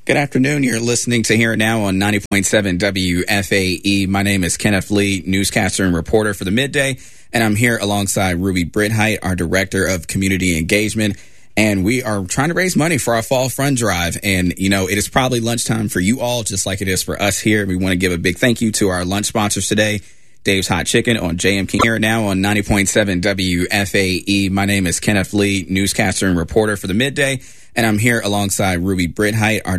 Good afternoon. You're listening to Here and Now on 90.7 WFAE. My name is Kenneth Lee, newscaster and reporter for the Midday, and I'm here alongside Ruby Britheit, our Director of Community Engagement, and we are trying to raise money for our Fall Fund Drive. And, you know, it is probably lunchtime for you all, just like it is for us here. We want to give a big thank you to our lunch sponsors today, Dave's Hot Chicken on JM King. Here and Now on 90.7 WFAE. My name is Kenneth Lee, newscaster and reporter for the Midday, and I'm here alongside Ruby Britheit, our